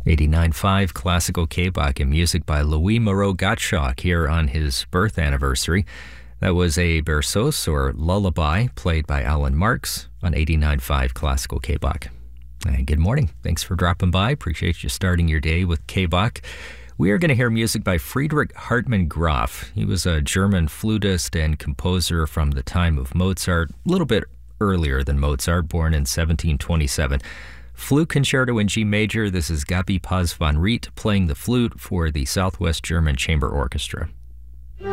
89.5 Classical K-Bach and music by Louis Moreau Gottschalk here on his birth anniversary. That was a berceuse or lullaby played by Alan Marks on 89.5 Classical K-Bach. And good morning. Thanks for dropping by. Appreciate you starting your day with K-Bach. We are going to hear music by Friedrich Hartmann Graf. He was a German flutist and composer from the time of Mozart, a little bit earlier than Mozart, born in 1727. Flute Concerto in G Major. This is Gabi Paz van Riet playing the flute for the Southwest German Chamber Orchestra.